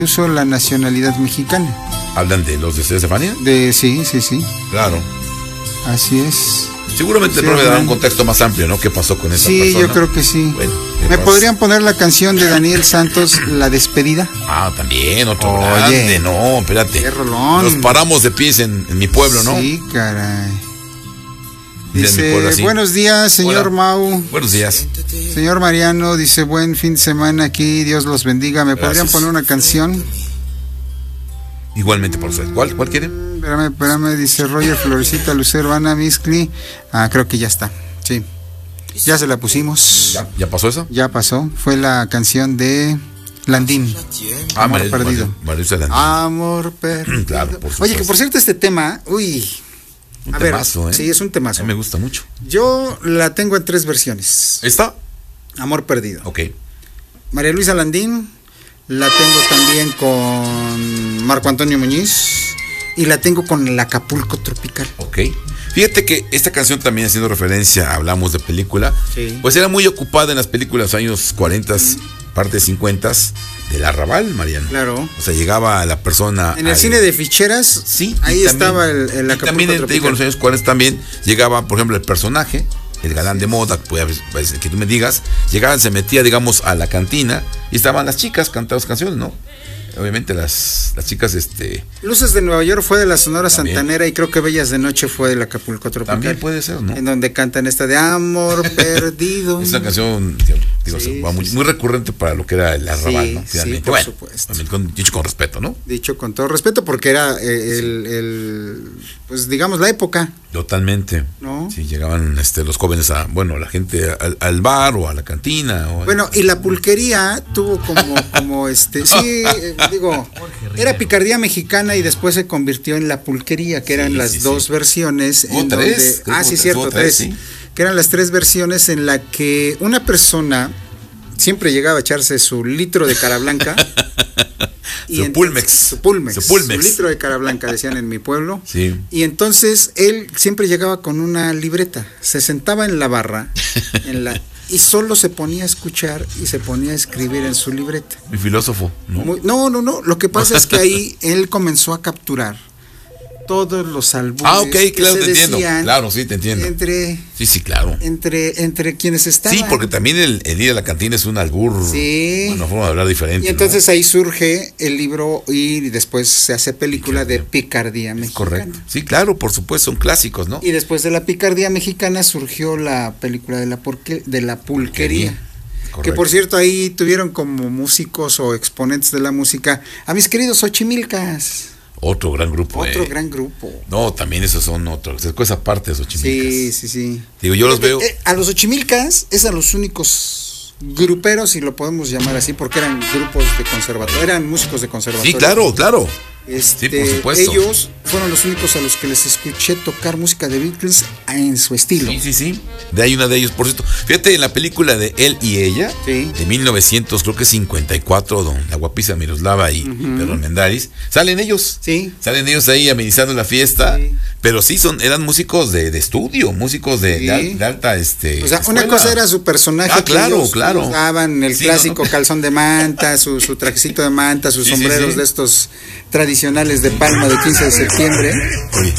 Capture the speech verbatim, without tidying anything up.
uso la nacionalidad mexicana. ¿Hablan de los de Estefania? De, sí, sí, sí. Claro. Así es. Seguramente sí, el profe dará un contexto más amplio, ¿no? ¿Qué pasó con esa sí, persona? Sí, yo creo que sí. Bueno, ¿me pasa? ¿Podrían poner la canción de Daniel Santos, La Despedida? Ah, también, otro Oye, grande. No, espérate. Qué rolón. Nos paramos de pies en, en mi pueblo, ¿no? Sí, caray. Dice, dice, pueblo, buenos días, señor Hola. Mau. Buenos días. Señor Mariano, dice, buen fin de semana aquí, Dios los bendiga. ¿Me Gracias. podrían poner una canción? Igualmente por usted. ¿Cuál, cuál quieren? Espérame, espérame, dice Roger Florecita Lucero, Ana Miscli. Ah, creo que ya está, sí. Ya se la pusimos. ¿Ya, ¿Ya pasó eso? Ya pasó. Fue la canción de Landín. Ah, Amor María, perdido. María, María Landín. Amor perdido. Claro, por supuesto. Oye, que por cierto este tema, uy. Un a temazo, ver, ¿eh? sí, es un temazo. A mí me gusta mucho. Yo la tengo en tres versiones. ¿Esta? Amor perdido. Ok. María Luisa Landín, la tengo también con Marco Antonio Muñiz y la tengo con el Acapulco Tropical. Ok. Fíjate que esta canción también haciendo referencia, hablamos de película, sí. Pues era muy ocupada en las películas de los años cuarenta, mm. partes cincuenta del Arrabal, Mariano. Claro. O sea, llegaba la persona... En el al... cine de ficheras, sí, ahí también, estaba el, el Acapulco también, Tropical. Te digo, en los años cuarenta también llegaba, por ejemplo, el personaje, el galán de moda, pues, que tú me digas, llegaba, se metía, digamos, a la cantina y estaban las chicas cantando las canciones, ¿no? Obviamente las, las chicas, este... Luces de Nueva York fue de la Sonora también. Santanera y creo que Bellas de Noche fue del Acapulco Tropical. También puede ser, ¿no? En donde cantan esta de Amor Perdido. Es una canción, digo, sí, va muy, sí, muy recurrente para lo que era el Arrabal, sí, ¿no? Sí, por bueno, supuesto. Con, dicho con respeto, ¿no? Dicho con todo respeto, porque era eh, el, el, pues digamos, la época. Totalmente. ¿No? Sí, llegaban este, los jóvenes a, bueno, la gente al, al bar o a la cantina. O bueno, y la pulquería tuvo como, como este, sí, eh, digo, era picardía mexicana y después se convirtió en la pulquería, que eran sí, las sí, dos sí. versiones. ¿O en tres? Donde, ah, sí, cierto, tres. tres sí. Que eran las tres versiones en la que una persona siempre llegaba a echarse su litro de cara blanca. Su, entonces, Pulmex. su Pulmex. Su Pulmex. Su litro de cara blanca, decían en mi pueblo. Sí. Y entonces él siempre llegaba con una libreta. Se sentaba en la barra en la, y solo se ponía a escuchar y se ponía a escribir en su libreta. Mi filósofo, ¿no? Muy, no, no, no. Lo que pasa es que ahí él comenzó a capturar todos los albures ah, okay, que claro, se te entiendo. decían Claro, sí, te entiendo. Entre, sí, sí, claro. Entre, entre quienes estaban. Sí, porque también el, el ir a la cantina es un albur. Sí. Una forma de hablar diferente. Y entonces ¿no? ahí surge el libro y después se hace película Picardía. de Picardía Mexicana. Correcto. Sí, claro, por supuesto, son clásicos, ¿no? Y después de la Picardía Mexicana surgió la película de la, porque, de la pulquería. Correcto. Que por cierto ahí tuvieron como músicos o exponentes de la música a mis queridos Ochimilcas. Otro gran grupo. Otro eh. gran grupo. No, también esos son otros. Esa parte de los Ochimilcas. Sí, sí, sí. Digo, yo los eh, veo. Eh, a los Ochimilcas es a los únicos gruperos, si lo podemos llamar así, porque eran grupos de conservatorio, eran músicos de conservatorio. Sí, claro, claro. Este, sí, por supuesto. Ellos fueron los únicos a los que les escuché tocar música de Beatles en su estilo. Sí, sí, sí. De ahí una de ellos, por cierto. Fíjate en la película de Él y Ella, sí. de mil novecientos, creo que cincuenta y cuatro, don la guapísima Miroslava y uh-huh. Pedro Armendáriz, salen ellos. Sí. Salen ellos ahí amenizando la fiesta. Sí. Pero sí son, eran músicos de, de estudio, músicos de, sí. de, de alta, este. O sea, escuela. Una cosa era su personaje. Ah, claro, que ellos claro. Usaban el sí, clásico ¿no? calzón de manta, su, su trajecito de manta, sus sí, sombreros sí, sí. de estos tradicionales de Palma de quince de septiembre. Oye.